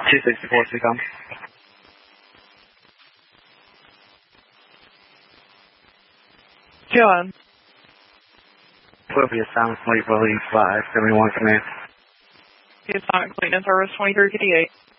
264, Seacom. Go on. Sylvia Sound Fleet Release 571 Command. Sonic Fleet in service 2358.